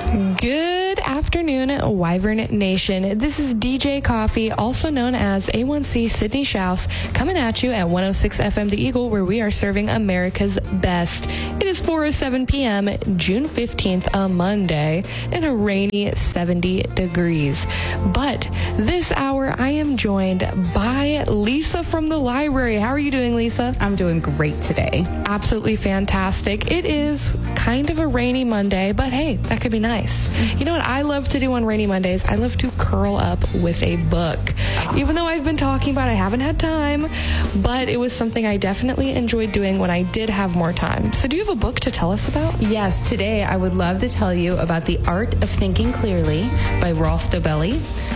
Good afternoon, Wyvern Nation. This is DJ Coffee, also known as A1C Sydney Schaus, coming at you at 106 FM The Eagle, where we are serving America's best. It is 4:07 p.m., June 15th, a Monday, and a rainy 70 degrees. But this hour, I am joined by Lisa from the library. How are you doing, Lisa? I'm doing great today. Absolutely fantastic. It is kind of a rainy Monday, but hey, that could be nice. You know what I love to do on rainy Mondays? I love to curl up with a book. Even though I've been talking about it, I haven't had time, but it was something I definitely enjoyed doing when I did have more time. So do you have a book to tell us about? Yes, today I would love to tell you about The Art of Thinking Clearly by Rolf Dobelli.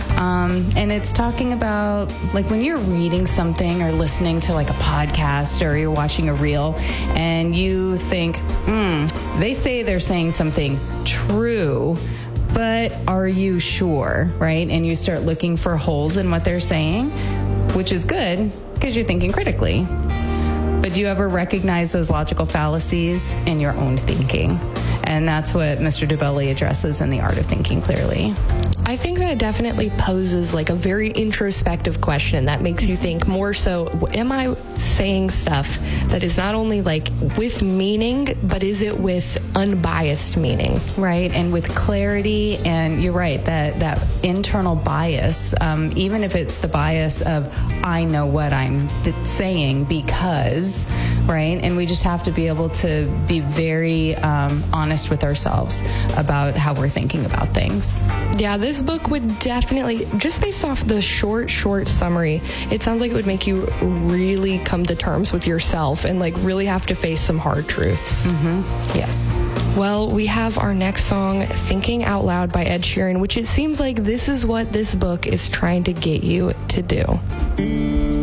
And it's talking about like when you're reading something or listening to like a podcast or you're watching a reel and you think, they say they're saying something true, but are you sure, right? And you start looking for holes in what they're saying, which is good because you're thinking critically. But do you ever recognize those logical fallacies in your own thinking? And that's what Mr. Dobelli addresses in The Art of Thinking Clearly. I think that definitely poses like a very introspective question that makes you think more so, am I saying stuff that is not only like with meaning, but is it with unbiased meaning? Right, and with clarity, and you're right, that internal bias, even if it's the bias of, I know what I'm saying because, right, and we just have to be able to be very honest with ourselves about how we're thinking about things. Yeah, this book would definitely, just based off the short summary, it sounds like it would make you really come to terms with yourself and like really have to face some hard truths. Mm-hmm. Yes. Well, we have our next song, Thinking Out Loud by Ed Sheeran, which it seems like this is what this book is trying to get you to do.